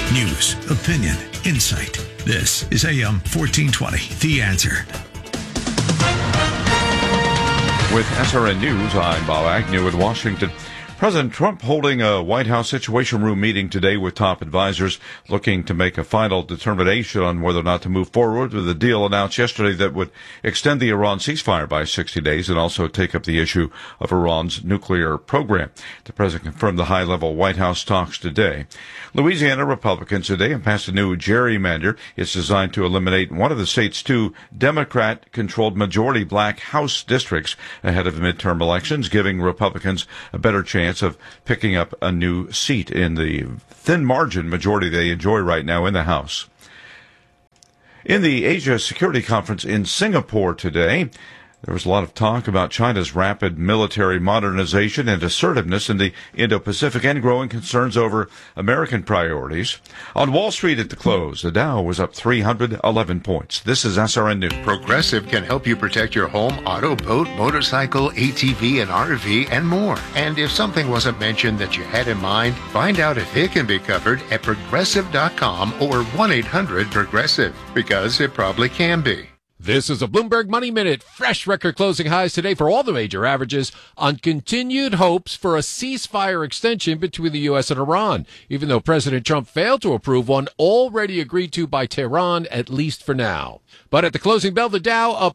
News, opinion, insight. This is AM 1420, The Answer. With SRN News, I'm Bob Agnew in Washington. President Trump holding a White House Situation Room meeting today with top advisors, looking to make a final determination on whether or not to move forward with the deal announced yesterday that would extend the Iran ceasefire by 60 days and also take up the issue of Iran's nuclear program. The president confirmed the high-level White House talks today. Louisiana Republicans today have passed a new gerrymander. It's designed to eliminate one of the state's two Democrat-controlled majority black House districts ahead of the midterm elections, giving Republicans a better chance of picking up a new seat in the thin margin majority they enjoy right now in the House. In the Asia Security Conference in Singapore today, there was a lot of talk about China's rapid military modernization and assertiveness in the Indo-Pacific and growing concerns over American priorities. On Wall Street at the close, the Dow was up 311 points. This is SRN News. Progressive can help you protect your home, auto, boat, motorcycle, ATV, and RV, and more. And if something wasn't mentioned that you had in mind, find out if it can be covered at Progressive.com or 1-800-PROGRESSIVE, because it probably can be. This is a Bloomberg Money Minute. Fresh record closing highs today for all the major averages on continued hopes for a ceasefire extension between the U.S. and Iran, even though President Trump failed to approve one already agreed to by Tehran, at least for now. But at the closing bell, the Dow up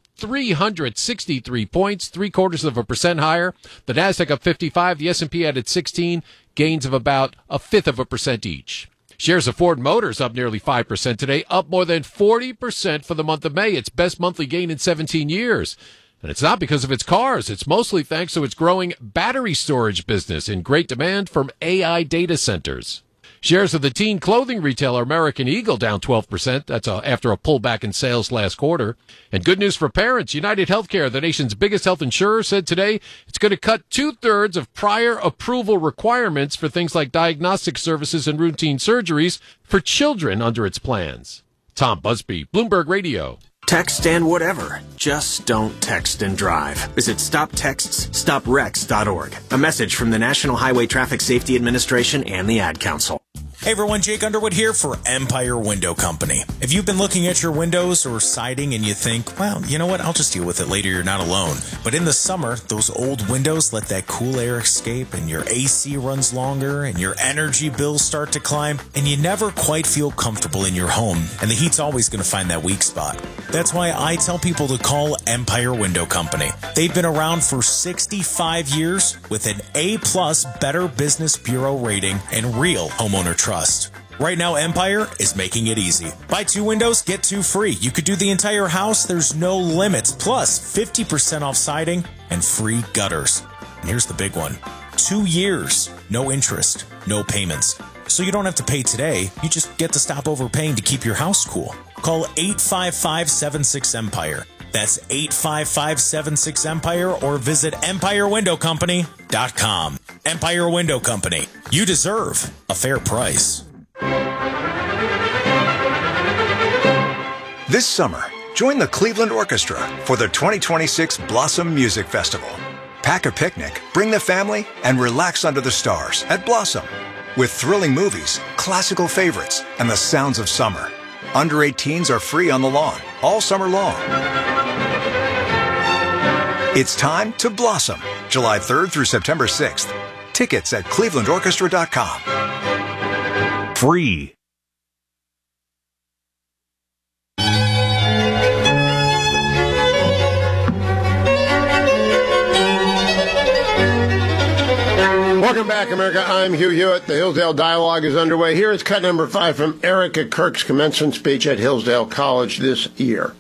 363 points, 0.75% higher. The Nasdaq up 55, the S&P added 16, gains of about 0.5% each. Shares of Ford Motors up nearly 5% today, up more than 40% for the month of May, its best monthly gain in 17 years. And it's not because of its cars. It's mostly thanks to its growing battery storage business in great demand from AI data centers. Shares of the teen clothing retailer American Eagle down 12%. That's after a pullback in sales last quarter. And good news for parents. United Healthcare, the nation's biggest health insurer, said today it's going to cut 2/3 of prior approval requirements for things like diagnostic services and routine surgeries for children under its plans. Tom Busby, Bloomberg Radio. Text and whatever. Just don't text and drive. Visit StopTextsStopWrecks.org. A message from the National Highway Traffic Safety Administration and the Ad Council. Hey everyone, Jake Underwood here for Empire Window Company. If you've been looking at your windows or siding and you think, well, you know what, I'll just deal with it later, you're not alone. But in the summer, those old windows let that cool air escape and your AC runs longer and your energy bills start to climb and you never quite feel comfortable in your home and the heat's always going to find that weak spot. That's why I tell people to call Empire Window Company. They've been around for 65 years with an A+ Better Business Bureau rating and real homeowner trust. Right now, Empire is making it easy. Buy 2 windows, get 2 free. You could do the entire house. There's no limits. Plus, 50% off siding and free gutters. And here's the big one. 2 years, no interest, no payments. So you don't have to pay today. You just get to stop overpaying to keep your house cool. Call 855-76-EMPIRE. That's 855-76-EMPIRE or visit EmpireWindowCompany.com. Empire Window Company. You deserve a fair price. This summer, join the Cleveland Orchestra for the 2026 Blossom Music Festival. Pack a picnic, bring the family, and relax under the stars at Blossom. With thrilling movies, classical favorites, and the sounds of summer. Under 18s are free on the lawn all summer long. It's time to blossom. July 3rd through September 6th. Tickets at clevelandorchestra.com. Free. Welcome back, America. I'm Hugh Hewitt. The Hillsdale Dialogue is underway. Here is cut number 5 from Erica Kirk's commencement speech at Hillsdale College this year.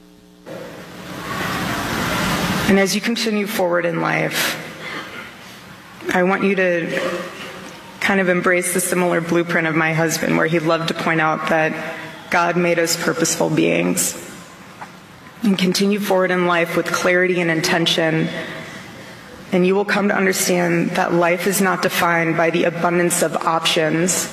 And as you continue forward in life, I want you to kind of embrace the similar blueprint of my husband, where he loved to point out that God made us purposeful beings. And continue forward in life with clarity and intention, and you will come to understand that life is not defined by the abundance of options,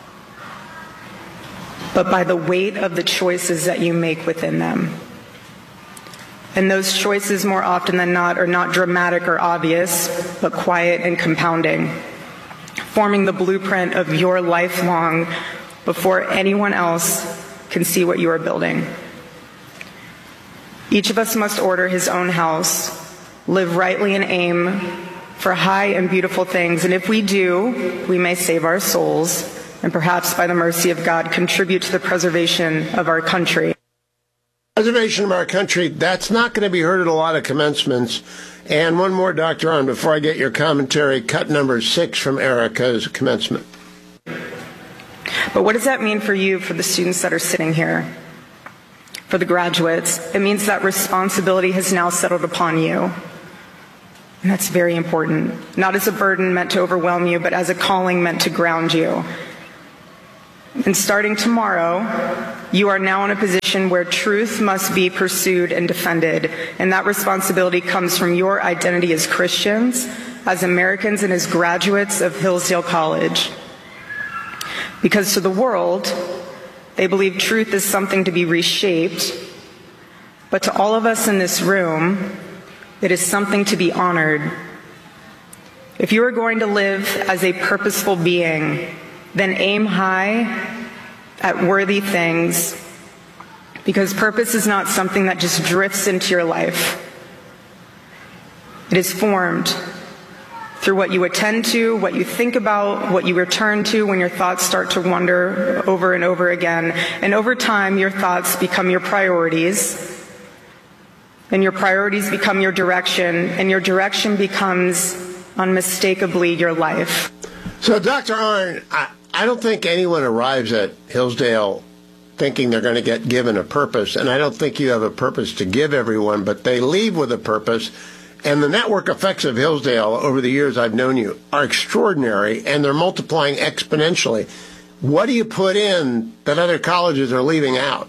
but by the weight of the choices that you make within them. And those choices, more often than not, are not dramatic or obvious, but quiet and compounding, forming the blueprint of your lifelong before anyone else can see what you are building. Each of us must order his own house, live rightly and aim for high and beautiful things, and if we do, we may save our souls, and perhaps by the mercy of God, contribute to the preservation of our country. Preservation of our country, that's not going to be heard at a lot of commencements. And one more, Dr. Arnn, before I get your commentary, cut number 6 from Erica's commencement. But what does that mean for you, for the students that are sitting here, for the graduates? It means that responsibility has now settled upon you. And that's very important. Not as a burden meant to overwhelm you, but as a calling meant to ground you. And starting tomorrow, you are now in a position where truth must be pursued and defended. And that responsibility comes from your identity as Christians, as Americans, and as graduates of Hillsdale College. Because to the world, they believe truth is something to be reshaped. But to all of us in this room, it is something to be honored. If you are going to live as a purposeful being, then aim high at worthy things, because purpose is not something that just drifts into your life. It is formed through what you attend to, what you think about, what you return to when your thoughts start to wander over and over again. And over time, your thoughts become your priorities, and your priorities become your direction, and your direction becomes unmistakably your life. So, Dr. Arnn, I don't think anyone arrives at Hillsdale thinking they're going to get given a purpose, and I don't think you have a purpose to give everyone, but they leave with a purpose. And the network effects of Hillsdale over the years I've known you are extraordinary, and they're multiplying exponentially. What do you put in that other colleges are leaving out?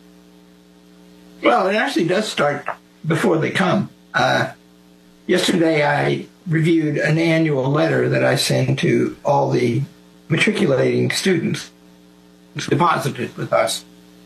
Well, it actually does start before they come. Yesterday I reviewed an annual letter that I send to all the matriculating students deposited with us.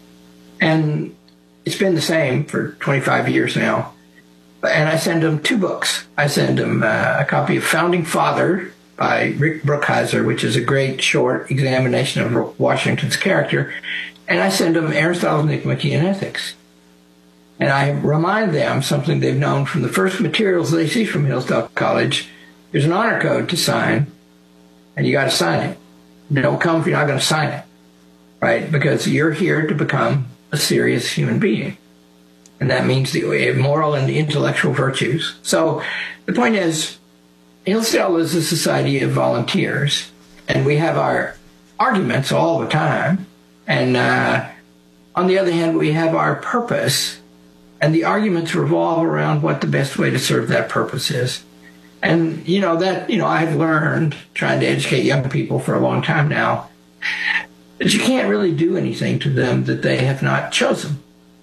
And it's been the same for 25 years now. And I send them 2 books. I send them a copy of Founding Father by Rick Brookhiser, which is a great short examination of Washington's character. And I send them Aristotle's Nicomachean Ethics. And I remind them something they've known from the first materials they see from Hillsdale College. There's an honor code to sign, and you got to sign it. Don't come if you're not going to sign it, right? Because you're here to become a serious human being. And that means the moral and the intellectual virtues. So the point is, Hillsdale is a society of volunteers, and we have our arguments all the time. And on the other hand, we have our purpose, and the arguments revolve around what the best way to serve that purpose is. And, I've learned, trying to educate young people for a long time now, that you can't really do anything to them that they have not chosen.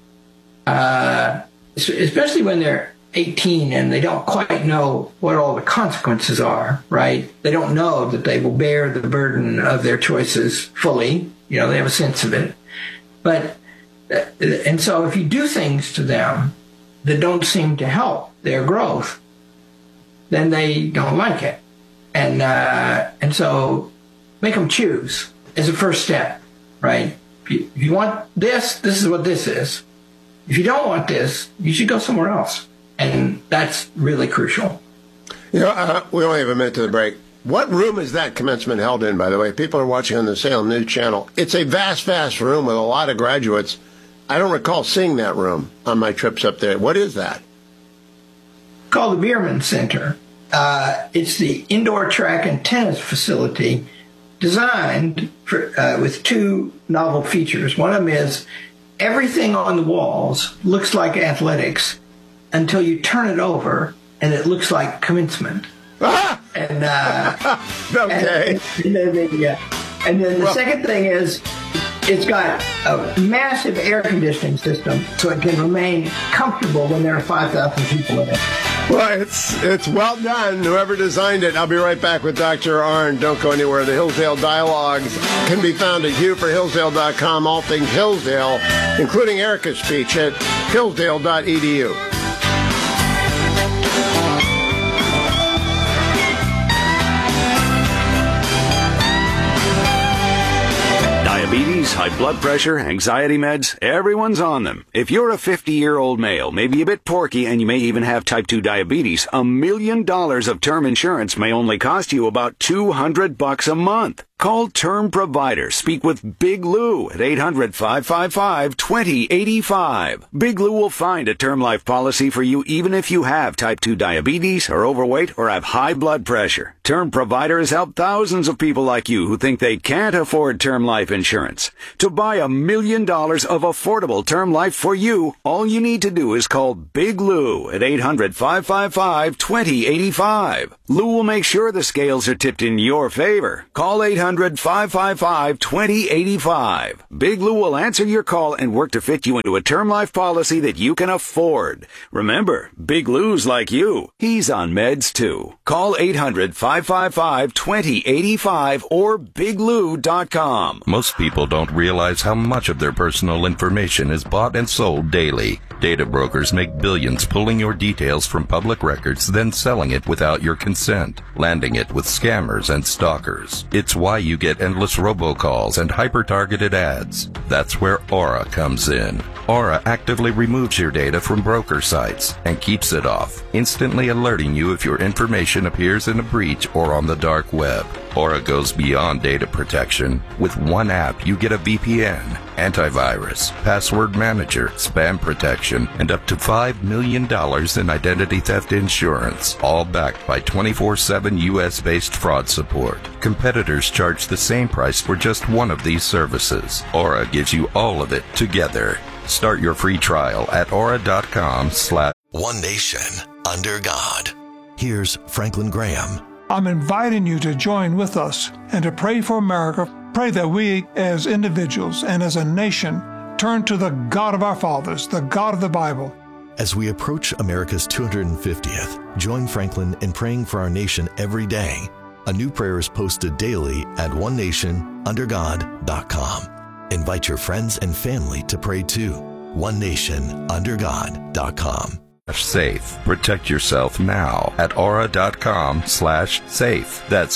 Especially when they're 18 and they don't quite know what all the consequences are, right? They don't know that they will bear the burden of their choices fully. They have a sense of it. And so if you do things to them that don't seem to help their growth, then they don't like it. And so make them choose as a first step, right? If you want this, this is what this is. If you don't want this, you should go somewhere else. And that's really crucial. We only have a minute to the break. What room is that commencement held in, by the way? People are watching on the Salem News Channel. It's a vast, vast room with a lot of graduates. I don't recall seeing that room on my trips up there. What is that? Called the Bierman Center. It's the indoor track and tennis facility designed for, with 2 novel features. One of them is everything on the walls looks like athletics until you turn it over and it looks like commencement. And okay. And then the second thing is it's got a massive air conditioning system so it can remain comfortable when there are 5,000 people in it. Well, it's well done, whoever designed it. I'll be right back with Dr. Arnn. Don't go anywhere. The Hillsdale Dialogues can be found at hughforhillsdale.com. All things Hillsdale, including Erica's speech at hillsdale.edu. Diabetes, high blood pressure, anxiety meds, everyone's on them. If you're a 50-year-old male, maybe a bit porky, and you may even have type 2 diabetes, $1 million of term insurance may only cost you about $200 a month. Call Term Provider. Speak with Big Lou at 800-555-2085. Big Lou will find a term life policy for you even if you have type 2 diabetes, are overweight, or have high blood pressure. Term Provider has helped thousands of people like you who think they can't afford term life insurance. To buy $1 million of affordable term life for you, all you need to do is call Big Lou at 800-555-2085. Lou will make sure the scales are tipped in your favor. Call 800-555-2085. Big Lou will answer your call and work to fit you into a term life policy that you can afford. Remember, Big Lou's like you. He's on meds too. Call 800-555-2085 or biglou.com. Most people don't realize how much of their personal information is bought and sold daily. Data brokers make billions pulling your details from public records, then selling it without your consent, landing it with scammers and stalkers. It's why you get endless robocalls and hyper-targeted ads. That's where Aura comes in. Aura actively removes your data from broker sites and keeps it off, instantly alerting you if your information appears in a breach or on the dark web. Aura goes beyond data protection. With one app, you get a VPN, antivirus, password manager, spam protection, and up to $5 million in identity theft insurance, all backed by 24/7 U.S.-based fraud support. Competitors charge the same price for just one of these services. Aura gives you all of it together. Start your free trial at aura.com/ One Nation under God. Here's Franklin Graham. I'm inviting you to join with us and to pray for America. Pray that we as individuals and as a nation turn to the God of our fathers, the God of the Bible. As we approach America's 250th, join Franklin in praying for our nation every day. A new prayer is posted daily at onenationundergod.com. Invite your friends and family to pray too. onenationundergod.com. Safe. Protect yourself now at aura.com/safe. That's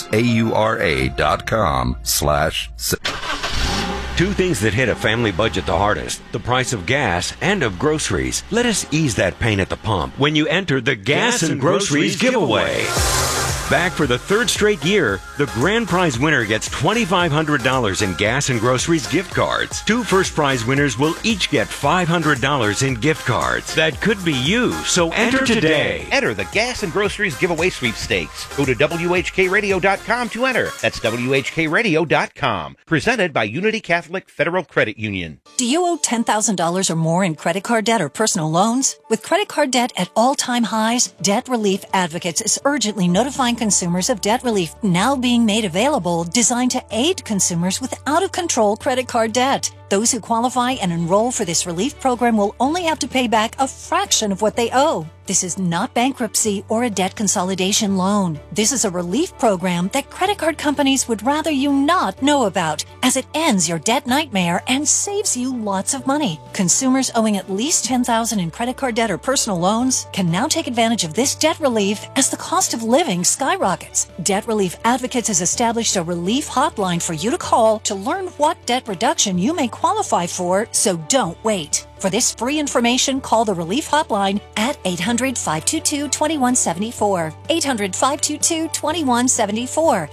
AURA.com/safe. Two things that hit a family budget the hardest: the price of gas and of groceries. Let us ease that pain at the pump when you enter the Gas and Groceries giveaway. Back for the third straight year, the grand prize winner gets $2,500 in Gas and Groceries gift cards. Two first prize winners will each get $500 in gift cards. That could be you, so enter today. Enter the Gas and Groceries giveaway sweepstakes. Go to WHKRadio.com to enter. That's WHKRadio.com. Presented by Unity Catholic Federal Credit Union. Do you owe $10,000 or more in credit card debt or personal loans? With credit card debt at all-time highs, Debt Relief Advocates is urgently notifying consumers of debt relief now being made available, designed to aid consumers with out-of-control credit card debt. Those who qualify and enroll for this relief program will only have to pay back a fraction of what they owe. This is not bankruptcy or a debt consolidation loan. This is a relief program that credit card companies would rather you not know about, as it ends your debt nightmare and saves you lots of money. Consumers owing at least $10,000 in credit card debt or personal loans can now take advantage of this debt relief as the cost of living skyrockets. Debt Relief Advocates has established a relief hotline for you to call to learn what debt reduction you may qualify for, so don't wait. For this free information, call the Relief Hotline at 800-522-2174. 800-522-2174.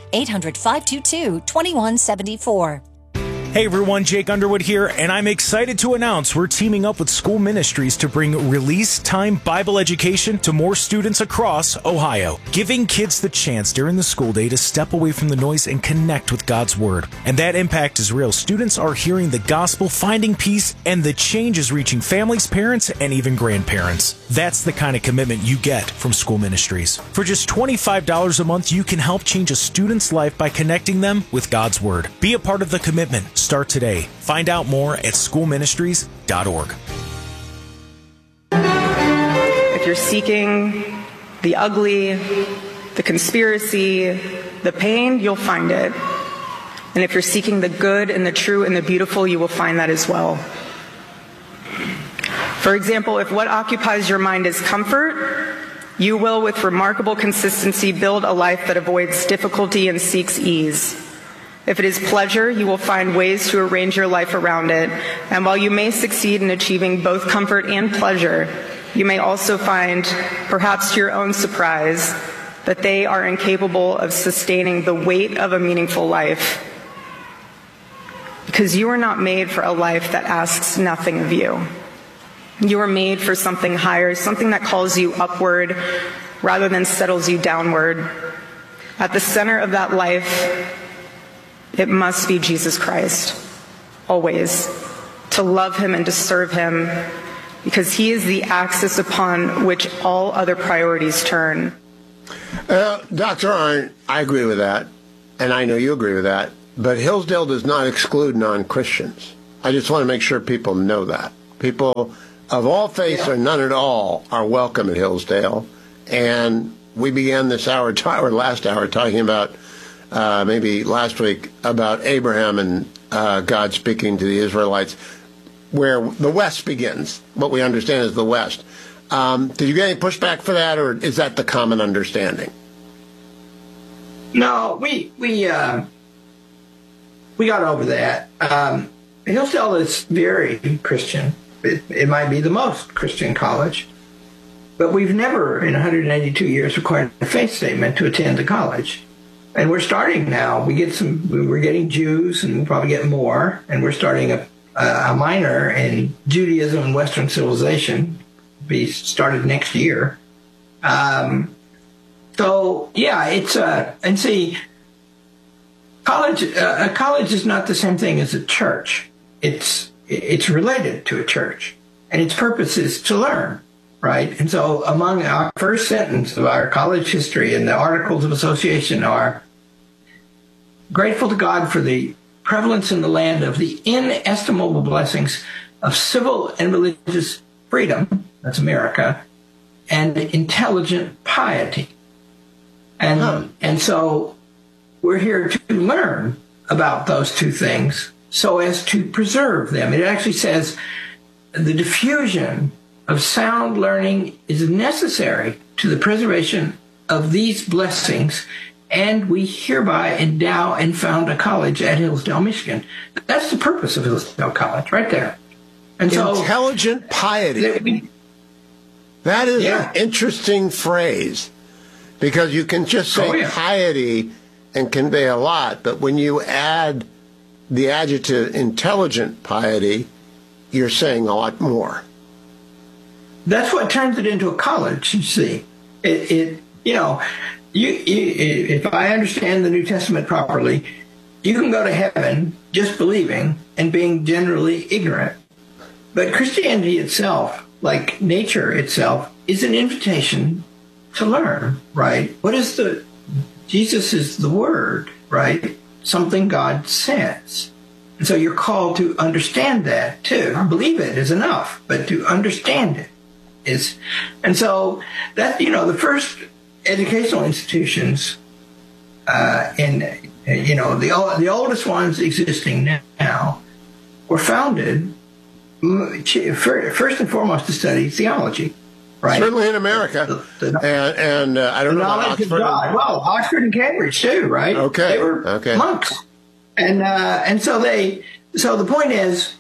800-522-2174. Hey everyone, Jake Underwood here, and I'm excited to announce we're teaming up with School Ministries to bring Release Time Bible education to more students across Ohio, giving kids the chance during the school day to step away from the noise and connect with God's Word. And that impact is real. Students are hearing the gospel, finding peace, and the change is reaching families, parents, and even grandparents. That's the kind of commitment you get from School Ministries. For just $25 a month, you can help change a student's life by connecting them with God's Word. Be a part of the commitment. Start today. Find out more at schoolministries.org. If you're seeking the ugly, the conspiracy, the pain, you'll find it. And if you're seeking the good and the true and the beautiful, you will find that as well. For example, if what occupies your mind is comfort, you will, with remarkable consistency, build a life that avoids difficulty and seeks ease. If it is pleasure, you will find ways to arrange your life around it. And while you may succeed in achieving both comfort and pleasure, you may also find, perhaps to your own surprise, that they are incapable of sustaining the weight of a meaningful life. Because you are not made for a life that asks nothing of you. You are made for something higher, something that calls you upward rather than settles you downward. At the center of that life, it must be Jesus Christ, always. To love him and to serve him, because he is the axis upon which all other priorities turn. Dr. Arndt, I agree with that, and I know you agree with that, but Hillsdale does not exclude non-Christians. I just want to make sure people know that. People of all faiths or none at all are welcome at Hillsdale, and we began this hour, or last hour, talking about, maybe last week, about Abraham and God speaking to the Israelites, where the West begins. What we understand is the West. Did you get any pushback for that, or is that the common understanding? No, we got over that. Hillsdale is very Christian. It might be the most Christian college, but we've never in 182 years required a faith statement to attend the college. And we're starting now. We're getting Jews, and we'll probably get more. And we're starting a minor in Judaism and Western civilization. Be started next year. So yeah, it's and see, college. A college is not the same thing as a church. It's related to a church, and its purpose is to learn, right? And so among our first sentence of our college history and the Articles of Association are grateful to God for the prevalence in the land of the inestimable blessings of civil and religious freedom, that's America, and intelligent piety. And so we're here to learn about those two things so as to preserve them. It actually says the diffusion of sound learning is necessary to the preservation of these blessings, and we hereby endow and found a college at Hillsdale, Michigan. That's the purpose of Hillsdale College, right there. And so, intelligent piety. That is an interesting phrase, because you can just say piety and convey a lot, but when you add the adjective intelligent piety, you're saying a lot more. That's what turns it into a college, you see. If I understand the New Testament properly, you can go to heaven just believing and being generally ignorant. But Christianity itself, like nature itself, is an invitation to learn, right? Jesus is the Word, right? Something God says. And so you're called to understand that too. Believe it is enough, but to understand it is. And so that, the first educational institutions the oldest ones existing now were founded first and foremost to study theology, right? Certainly in America, and I don't know about Oxford. Well, Oxford and Cambridge too, right? Okay, they were monks, and so the point is,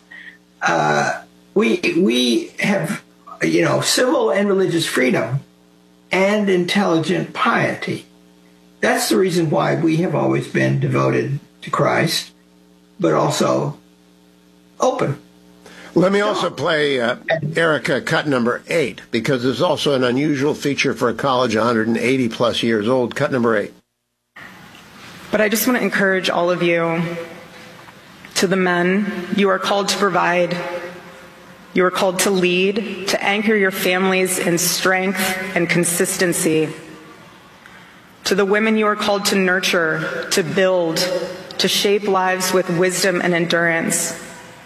we have civil and religious freedom and intelligent piety. That's the reason why we have always been devoted to Christ, but also open. Let me also play Erica cut number 8, because there's also an unusual feature for a college 180 plus years old. Cut number 8. But I just want to encourage all of you, to the men, you are called to provide. You are called to lead, to anchor your families in strength and consistency. To the women, you are called to nurture, to build, to shape lives with wisdom and endurance.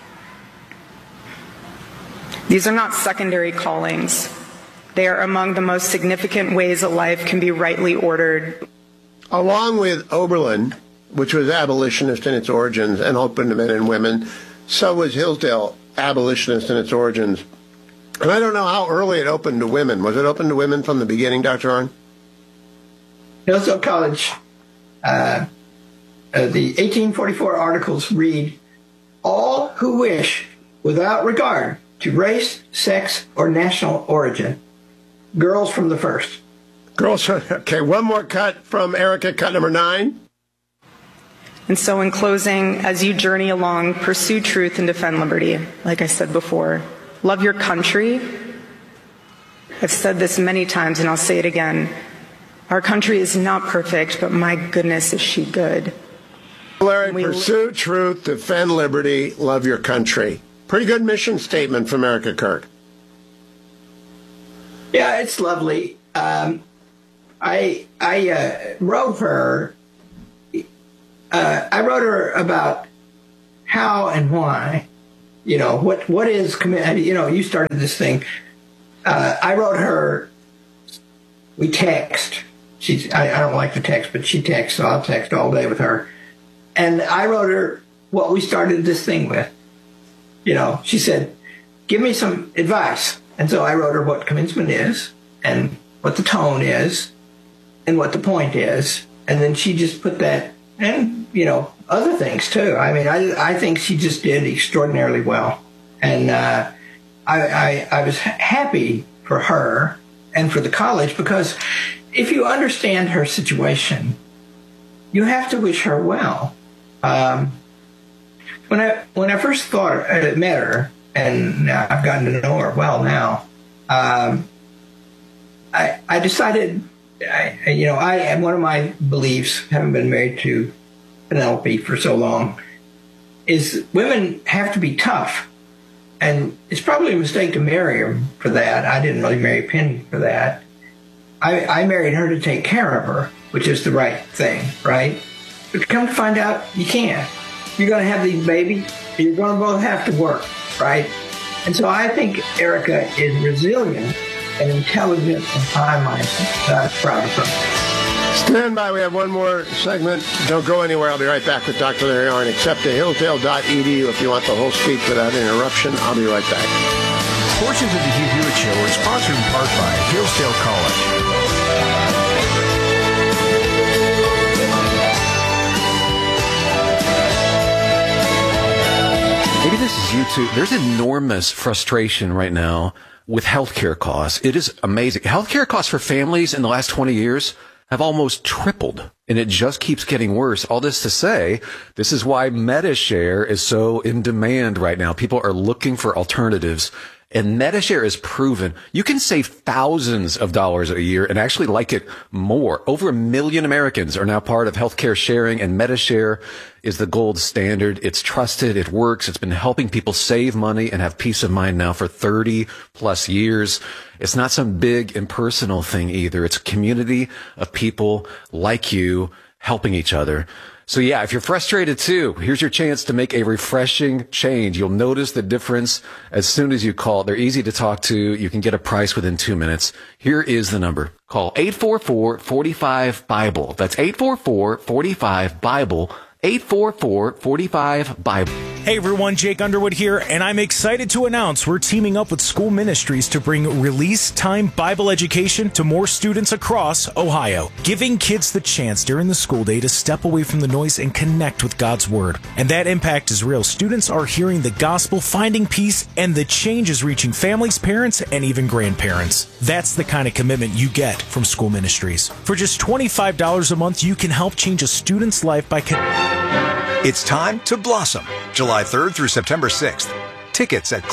These are not secondary callings. They are among the most significant ways a life can be rightly ordered. Along with Oberlin, which was abolitionist in its origins and open to men and women, so was Hillsdale abolitionist in its origins. And I don't know how early it opened to women. Was it open to women from the beginning, Dr. Arndt? Hillsdale College The 1844 articles read, "All who wish, without regard to race, sex, or national origin, girls from the first." Girls, okay, one more cut from Erica, cut number 9. And so in closing, as you journey along, pursue truth and defend liberty. Like I said before, love your country. I've said this many times and I'll say it again. Our country is not perfect, but my goodness, is she good. Larry, pursue truth, defend liberty, love your country. Pretty good mission statement from Erica Kirk. Yeah, it's lovely. I wrote her. I wrote her about how and why. You know, what is commitment? You know, you started this thing. I wrote her. We text. I don't like to text, but she texts, so I'll text all day with her. And I wrote her what we started this thing with. You know, she said, "Give me some advice." And so I wrote her what commencement is, and what the tone is, and what the point is. And then she just put that, and, you know, other things too. I mean, I think she just did extraordinarily well. And I was happy for her and for the college, because if you understand her situation, you have to wish her well. When I first met her, and I've gotten to know her well now, I decided, one of my beliefs, having been married to Penelope for so long, is women have to be tough. And it's probably a mistake to marry her for that. I didn't really marry Penny for that. I married her to take care of her, which is the right thing, right? But come to find out, you can't. You're going to have these babies. You're going to both have to work, right? And so I think Erica is resilient and intelligent and high-minded. I'm proud of her. Stand by. We have one more segment. Don't go anywhere. I'll be right back with Dr. Larry Arnn. Except to hillsdale.edu if you want the whole speech without interruption. I'll be right back. Portions of the Hugh Hewitt Show are sponsored in part by Hillsdale College. Maybe this is you too. There's enormous frustration right now with healthcare costs. It is amazing. Healthcare costs for families in the last 20 years have almost tripled, and it just keeps getting worse. All this to say, this is why Medi-Share is so in demand right now. People are looking for alternatives. And Medi-Share is proven you can save thousands of dollars a year and actually like it more. Over 1 million Americans are now part of healthcare sharing, and Medi-Share is the gold standard. It's trusted. It works. It's been helping people save money and have peace of mind now for 30 plus years. It's not some big impersonal thing either. It's a community of people like you helping each other. So yeah, if you're frustrated too, here's your chance to make a refreshing change. You'll notice the difference as soon as you call. They're easy to talk to. You can get a price within 2 minutes. Here is the number. Call 844-45-BIBLE. That's 844-45-BIBLE. 844-45-BIBLE. Hey everyone, Jake Underwood here, and I'm excited to announce we're teaming up with School Ministries to bring Release Time Bible education to more students across Ohio, giving kids the chance during the school day to step away from the noise and connect with God's Word. And that impact is real. Students are hearing the gospel, finding peace, and the change is reaching families, parents, and even grandparents. That's the kind of commitment you get from School Ministries. For just $25 a month, you can help change a student's life by It's time to blossom, July 3rd through September 6th. Tickets at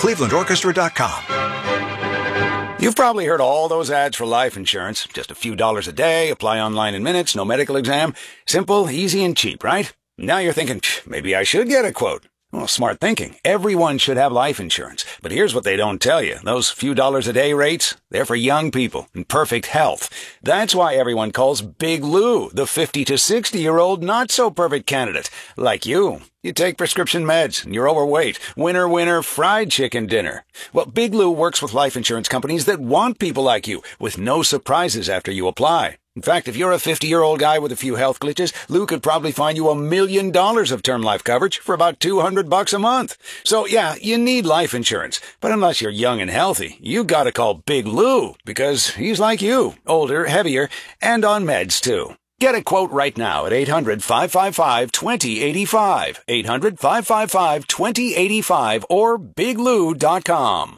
clevelandorchestra.com. You've probably heard all those ads for life insurance. Just a few dollars a day, apply online in minutes, no medical exam. Simple, easy, and cheap, right? Now you're thinking, maybe I should get a quote. Well, smart thinking. Everyone should have life insurance. But here's what they don't tell you. Those few dollars a day rates, they're for young people in perfect health. That's why everyone calls Big Lou the 50 to 60-year-old not-so-perfect candidate. Like you. You take prescription meds, and you're overweight. Winner, winner, fried chicken dinner. Well, Big Lou works with life insurance companies that want people like you, with no surprises after you apply. In fact, if you're a 50-year-old guy with a few health glitches, Lou could probably find you $1 million of term life coverage for about $200 a month. So yeah, you need life insurance. But unless you're young and healthy, you gotta call Big Lou, because he's like you, older, heavier, and on meds too. Get a quote right now at 800-555-2085, 800-555-2085, or biglou.com.